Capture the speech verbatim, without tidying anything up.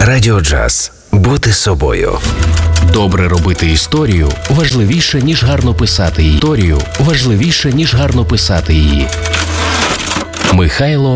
Радіо Джаз. Бути собою. Добре робити історію важливіше, ніж гарно писати її. Історію важливіше, ніж гарно писати її. Михайло